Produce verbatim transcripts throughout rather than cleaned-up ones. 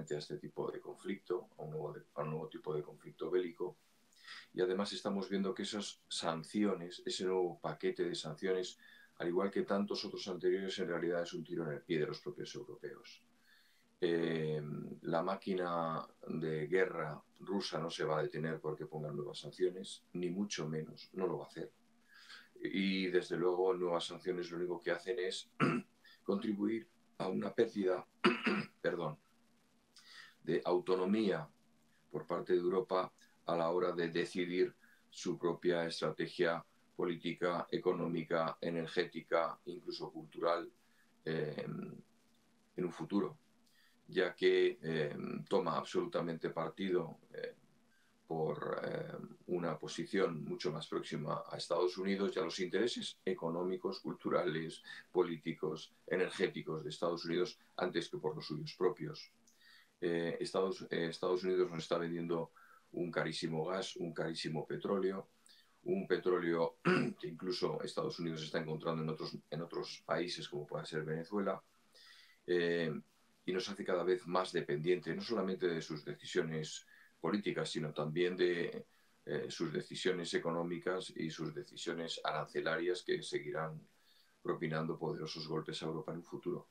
frente a este tipo de conflicto, a un nuevo, de, a un nuevo tipo de conflicto bélico. Y además estamos viendo que esas sanciones, ese nuevo paquete de sanciones, al igual que tantos otros anteriores, en realidad es un tiro en el pie de los propios europeos. Eh, la máquina de guerra rusa no se va a detener porque pongan nuevas sanciones, ni mucho menos, no lo va a hacer. Y desde luego nuevas sanciones lo único que hacen es contribuir a una pérdida perdón, de autonomía por parte de Europa a la hora de decidir su propia estrategia política, económica, energética, incluso cultural eh, en un futuro, ya que eh, toma absolutamente partido eh, por eh, una posición mucho más próxima a Estados Unidos y a los intereses económicos, culturales, políticos, energéticos de Estados Unidos antes que por los suyos propios. Eh, Estados, eh, Estados Unidos nos está vendiendo un carísimo gas, un carísimo petróleo, un petróleo que incluso Estados Unidos está encontrando en otros, en otros países como puede ser Venezuela, eh, y nos hace cada vez más dependiente no solamente de sus decisiones políticas, sino también de eh, sus decisiones económicas y sus decisiones arancelarias que seguirán propinando poderosos golpes a Europa en un futuro.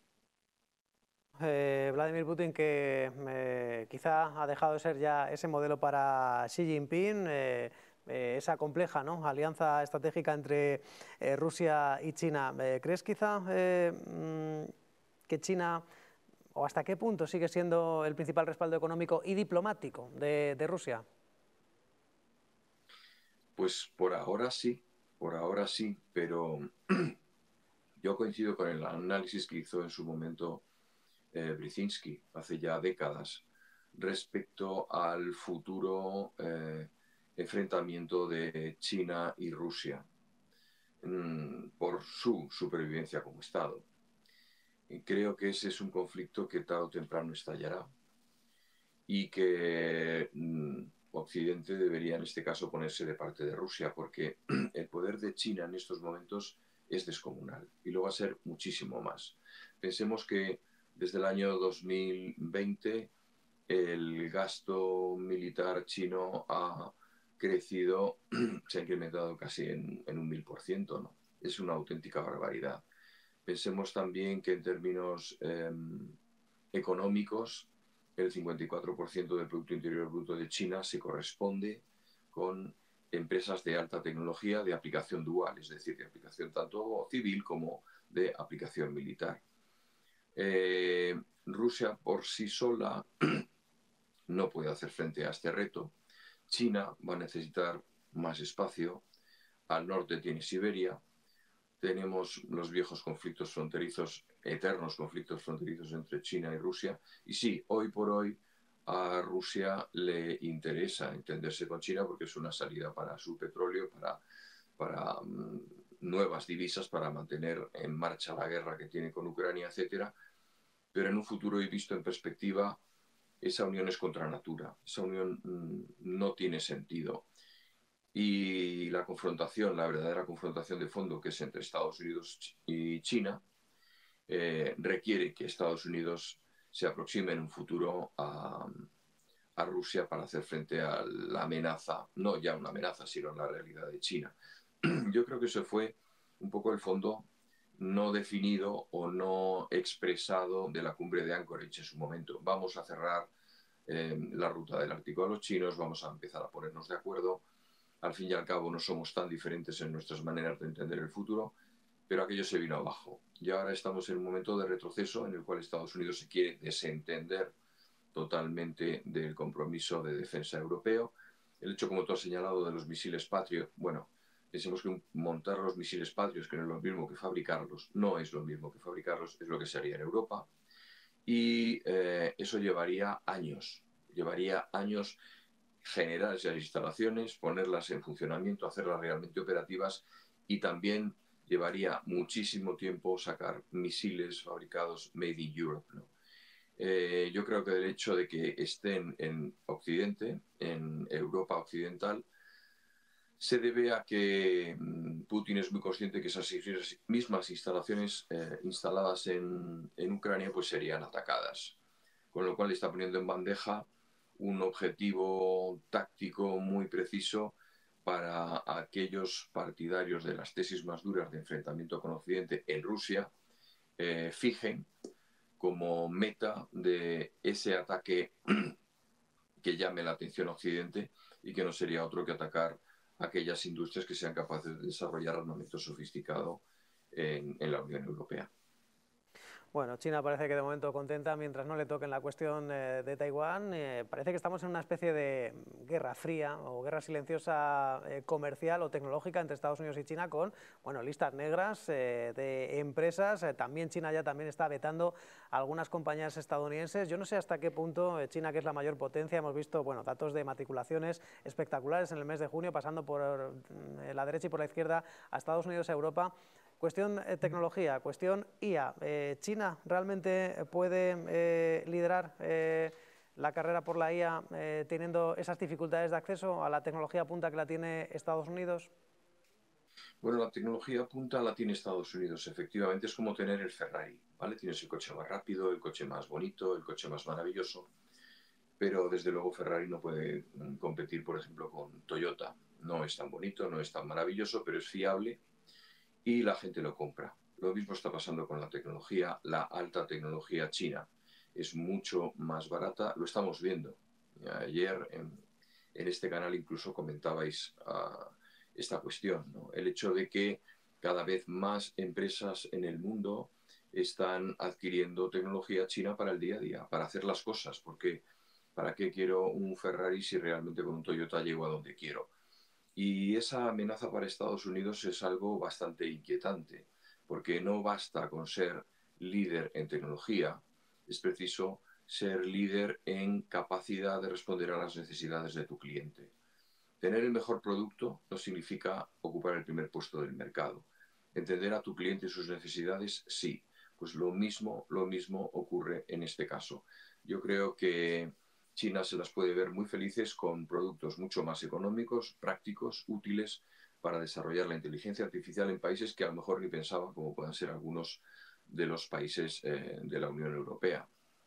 Eh, Vladimir Putin, que eh, quizá ha dejado de ser ya ese modelo para Xi Jinping, eh, eh, esa compleja, ¿no?, alianza estratégica entre eh, Rusia y China. Eh, ¿Crees quizá eh, mm, que China, o hasta qué punto sigue siendo el principal respaldo económico y diplomático de, de Rusia? Pues por ahora sí, por ahora sí, pero yo coincido con el análisis que hizo en su momento eh, Brzezinski hace ya décadas respecto al futuro eh, enfrentamiento de China y Rusia mmm, por su supervivencia como Estado. Y creo que ese es un conflicto que tarde o temprano estallará y que mmm, Occidente debería en este caso ponerse de parte de Rusia porque el poder de China en estos momentos es descomunal y lo va a ser muchísimo más. Pensemos que desde el año dos mil veinte el gasto militar chino ha crecido, se ha incrementado casi en, en un mil por ciento, ¿no? Es una auténtica barbaridad. Pensemos también que en términos eh, económicos, el cincuenta y cuatro por ciento del Producto Interior Bruto de China se corresponde con empresas de alta tecnología de aplicación dual, es decir, de aplicación tanto civil como de aplicación militar. Eh, Rusia por sí sola no puede hacer frente a este reto. China va a necesitar más espacio. Al norte tiene Siberia. Tenemos los viejos conflictos fronterizos, eternos conflictos fronterizos entre China y Rusia. Y sí, hoy por hoy a Rusia le interesa entenderse con China porque es una salida para su petróleo, para, para um, nuevas divisas, para mantener en marcha la guerra que tiene con Ucrania, etcétera. Pero en un futuro y visto en perspectiva, esa unión es contra natura, esa unión mmm, no tiene sentido. Y la confrontación, la verdadera confrontación de fondo, que es entre Estados Unidos y China, eh, requiere que Estados Unidos se aproxime en un futuro a, a Rusia para hacer frente a la amenaza, no ya una amenaza, sino la realidad de China. Yo creo que eso fue un poco el fondo no definido o no expresado de la cumbre de Anchorage en su momento. Vamos a cerrar eh, la ruta del Ártico a los chinos, vamos a empezar a ponernos de acuerdo. Al fin y al cabo no somos tan diferentes en nuestras maneras de entender el futuro, pero aquello se vino abajo. Y ahora estamos en un momento de retroceso en el cual Estados Unidos se quiere desentender totalmente del compromiso de defensa europeo. El hecho, como tú has señalado, de los misiles Patriot, bueno, pensemos que montar los misiles Patriot, que no es lo mismo que fabricarlos, no es lo mismo que fabricarlos, es lo que se haría en Europa. Y eh, eso llevaría años, llevaría años generar esas instalaciones, ponerlas en funcionamiento, hacerlas realmente operativas y también llevaría muchísimo tiempo sacar misiles fabricados made in Europe, ¿no? Eh, yo creo que el hecho de que estén en Occidente, en Europa occidental, se debe a que Putin es muy consciente que esas mismas instalaciones eh, instaladas en, en Ucrania pues serían atacadas. con lo cual está poniendo en bandeja un objetivo táctico muy preciso para aquellos partidarios de las tesis más duras de enfrentamiento con Occidente en Rusia, eh, fijen como meta de ese ataque que llame la atención a Occidente y que no sería otro que atacar aquellas industrias que sean capaces de desarrollar armamento sofisticado en, en la Unión Europea. Bueno, China parece que de momento contenta mientras no le toquen la cuestión eh, de Taiwán. Eh, parece que estamos en una especie de guerra fría o guerra silenciosa eh, comercial o tecnológica entre Estados Unidos y China con, bueno, listas negras eh, de empresas. Eh, también China ya también está vetando a algunas compañías estadounidenses. Yo no sé hasta qué punto eh, China, que es la mayor potencia, hemos visto, bueno, datos de matriculaciones espectaculares en el mes de junio, pasando por eh, la derecha y por la izquierda a Estados Unidos, a Europa. Cuestión eh, tecnología, cuestión I A. Eh, ¿China realmente puede eh, liderar eh, la carrera por la I A eh, teniendo esas dificultades de acceso a la tecnología punta que la tiene Estados Unidos? Bueno, la tecnología punta la tiene Estados Unidos, efectivamente. Es como tener el Ferrari, ¿vale? Tienes el coche más rápido, el coche más bonito, el coche más maravilloso, pero desde luego Ferrari no puede competir, por ejemplo, con Toyota. No es tan bonito, no es tan maravilloso, pero es fiable y la gente lo compra. Lo mismo está pasando con la tecnología. La alta tecnología china es mucho más barata, lo estamos viendo. Ayer en, en este canal incluso comentabais uh, esta cuestión, ¿no? El hecho de que cada vez más empresas en el mundo están adquiriendo tecnología china para el día a día, para hacer las cosas, porque ¿para qué quiero un Ferrari si realmente con un Toyota llego a donde quiero? Y esa amenaza para Estados Unidos es algo bastante inquietante, porque no basta con ser líder en tecnología, es preciso ser líder en capacidad de responder a las necesidades de tu cliente. Tener el mejor producto no significa ocupar el primer puesto del mercado. Entender a tu cliente y sus necesidades, sí. Pues lo mismo, lo mismo ocurre en este caso. Yo creo que China se las puede ver muy felices con productos mucho más económicos, prácticos, útiles para desarrollar la inteligencia artificial en países que a lo mejor ni pensaban, como puedan ser algunos de los países eh, de la Unión Europea.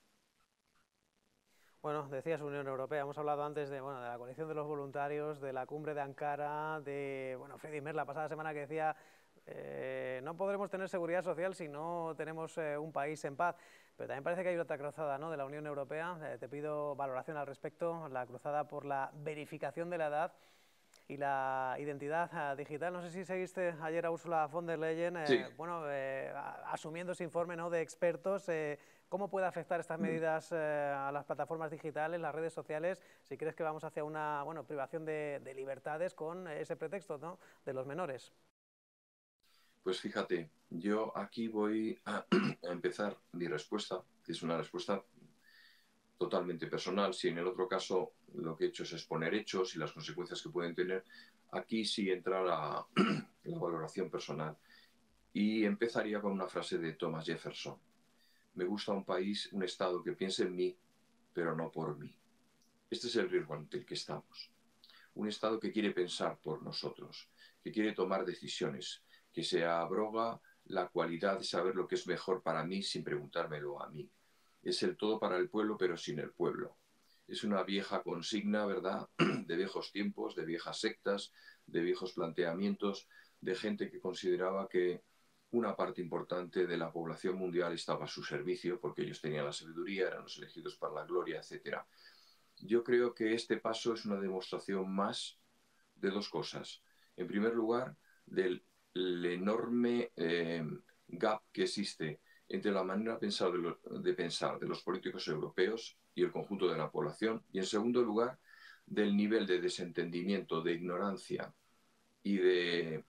Bueno, decías Unión Europea, hemos hablado antes de, bueno, de la coalición de los voluntarios, de la cumbre de Ankara, de, bueno, Freddie Merz la pasada semana que decía eh, no podremos tener seguridad social si no tenemos eh, un país en paz. Pero también parece que hay otra cruzada, ¿no?, de la Unión Europea. Eh, te pido valoración al respecto, la cruzada por la verificación de la edad y la identidad uh, digital. No sé si seguiste ayer a Ursula von der Leyen, eh, Sí. bueno, eh, asumiendo ese informe, ¿no?, de expertos. Eh, ¿Cómo puede afectar estas medidas eh, a las plataformas digitales, las redes sociales, si crees que vamos hacia una, bueno, privación de, de libertades con ese pretexto, ¿no?, de los menores? Pues fíjate, yo aquí voy a, a empezar mi respuesta, que es una respuesta totalmente personal. Si en el otro caso lo que he hecho es exponer hechos y las consecuencias que pueden tener, aquí sí entra la, la valoración personal. Y empezaría con una frase de Thomas Jefferson. Me gusta un país, un Estado que piense en mí, pero no por mí. Este es el riesgo ante el que estamos. Un Estado que quiere pensar por nosotros, que quiere tomar decisiones, que se abroga la cualidad de saber lo que es mejor para mí sin preguntármelo a mí. Es el todo para el pueblo, pero sin el pueblo. Es una vieja consigna, ¿verdad?, de viejos tiempos, de viejas sectas, de viejos planteamientos, de gente que consideraba que una parte importante de la población mundial estaba a su servicio porque ellos tenían la sabiduría, eran los elegidos para la gloria, etcétera. Yo creo que este paso es una demostración más de dos cosas. En primer lugar, del enorme eh, gap que existe entre la manera de pensar de, lo, de pensar de los políticos europeos y el conjunto de la población. Y en segundo lugar, del nivel de desentendimiento, de ignorancia y de,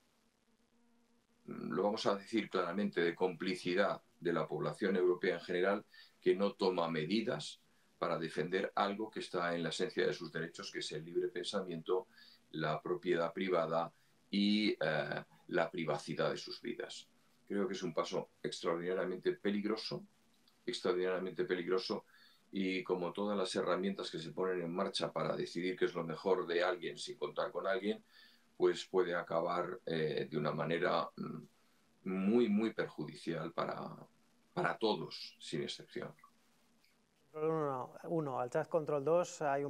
lo vamos a decir claramente, de complicidad de la población europea en general, que no toma medidas para defender algo que está en la esencia de sus derechos, que es el libre pensamiento, la propiedad privada y eh, la privacidad de sus vidas. Creo que es un paso extraordinariamente peligroso, extraordinariamente peligroso, y como todas las herramientas que se ponen en marcha para decidir qué es lo mejor de alguien sin contar con alguien, pues puede acabar eh, de una manera muy, muy perjudicial para, para todos, sin excepción. uno, al chat control dos hay un